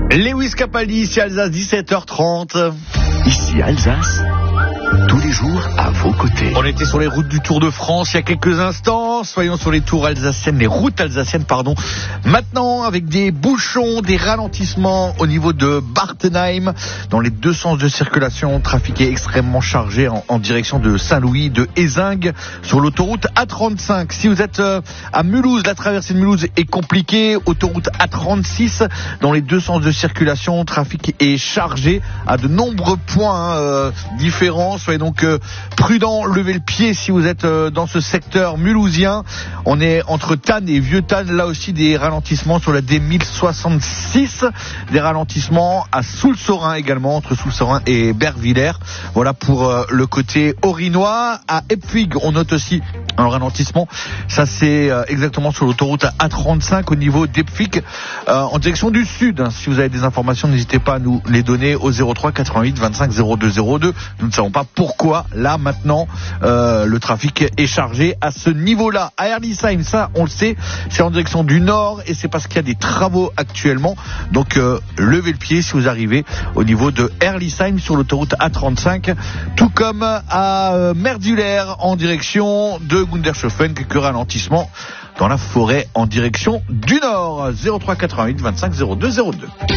Lewis Capaldi, ici Alsace, 17h30. Ici Alsace, tous les jours à vos côtés. On était sur les routes du Tour de France il y a quelques instants. Soyons sur les routes alsaciennes, pardon. Maintenant, avec des bouchons, des ralentissements au niveau de Bartenheim. Dans les deux sens de circulation, trafic est extrêmement chargé en direction de Saint-Louis, de Ézingues, sur l'autoroute A35. Si vous êtes à Mulhouse, la traversée de Mulhouse est compliquée. Autoroute A36, dans les deux sens de circulation, trafic est chargé à de nombreux points différents. Soyez donc prudents, levez le pied si vous êtes dans ce secteur mulhousien. On est entre Tannes et Vieux-Tannes, là aussi des ralentissements sur la D1066, des ralentissements à Soultz-Saurin également, entre Soultz-Saurin et Bergvillers. Voilà pour le côté orinois. À Epwig, on note aussi un ralentissement. Ça, c'est exactement sur l'autoroute A35 au niveau d'Epwig, en direction du sud. Si vous avez des informations, n'hésitez pas à nous les donner au 03 88 25 02 02. Nous ne savons pas pourquoi, là, maintenant, le trafic est chargé à ce niveau-là. À Herlisheim, ça, on le sait, c'est en direction du nord et c'est parce qu'il y a des travaux actuellement. Donc, levez le pied si vous arrivez au niveau de Herlisheim sur l'autoroute A35, tout comme à Merduler en direction de Gundershofen, quelques ralentissements dans la forêt en direction du nord. 03 88 25 02 02.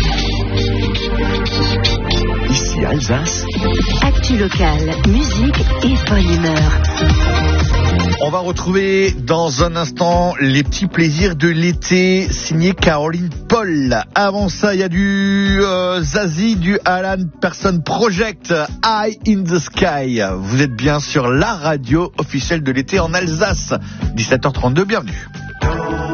Ici Alsace, actu locale, musique et bonne humeur. On va retrouver dans un instant les petits plaisirs de l'été, signé Caroline Paul. Avant ça, il y a du Zazie, du Alan Person Project, Eye in the Sky. Vous êtes bien sur la radio officielle de l'été en Alsace. 17h32, bienvenue.